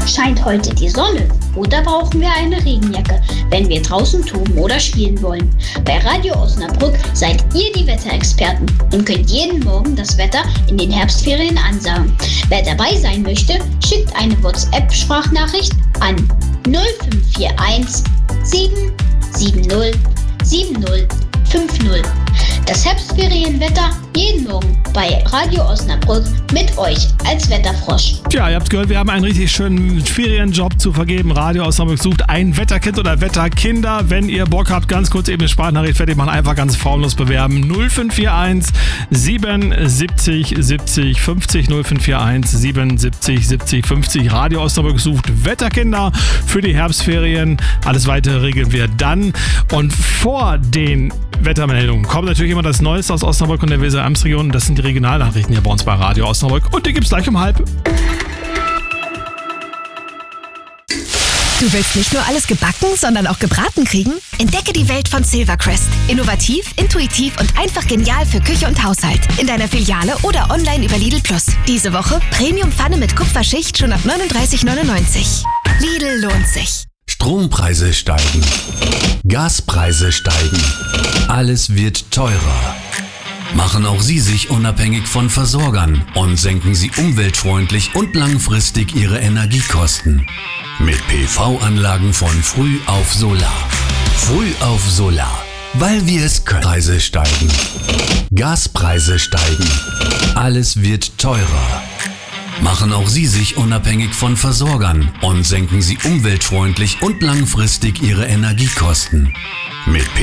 Scheint heute die Sonne oder brauchen wir eine Regenjacke, wenn wir draußen toben oder spielen wollen? Bei Radio Osnabrück seid ihr die Wetterexperten und könnt jeden Morgen das Wetter in den Herbstferien ansagen. Wer dabei sein möchte, schickt eine WhatsApp-Sprachnachricht an 0541 770 7050. Das Herbstferienwetter jeden Morgen bei Radio Osnabrück mit euch als Wetterfrosch. Tja, ihr habt gehört, wir haben einen richtig schönen Ferienjob zu vergeben. Radio Osnabrück sucht ein Wetterkind oder Wetterkinder. Wenn ihr Bock habt, ganz kurz eben eine Sprachnachricht fertig machen, einfach ganz formlos bewerben. 0541 77 70 50 0541 77 70 50. Radio Osnabrück sucht Wetterkinder für die Herbstferien. Alles weitere regeln wir dann. Und vor den Wettermeldungen kommt natürlich immer das Neueste aus Osnabrück und der Weser-Ems-Region. Das sind die Regionalnachrichten hier bei uns bei Radio Osnabrück. Und die gibt's gleich um 12:30. Du willst nicht nur alles gebacken, sondern auch gebraten kriegen? Entdecke die Welt von Silvercrest. Innovativ, intuitiv und einfach genial für Küche und Haushalt. In deiner Filiale oder online über Lidl Plus. Diese Woche Premium-Pfanne mit Kupferschicht schon ab 39,99. Lidl lohnt sich. Strompreise steigen. Gaspreise steigen. Alles wird teurer. Machen auch Sie sich unabhängig von Versorgern und senken Sie umweltfreundlich und langfristig Ihre Energiekosten. Mit PV-Anlagen von Früh auf Solar. Früh auf Solar. Weil wir es können. Preise steigen. Gaspreise steigen. Alles wird teurer. Machen auch Sie sich unabhängig von Versorgern und senken Sie umweltfreundlich und langfristig Ihre Energiekosten. Mit